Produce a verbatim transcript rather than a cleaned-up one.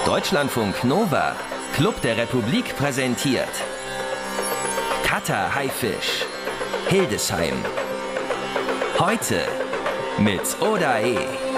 Deutschlandfunk Nova, Club der Republik präsentiert Cutter Haifisch, Hildesheim. Heute mit Oda E.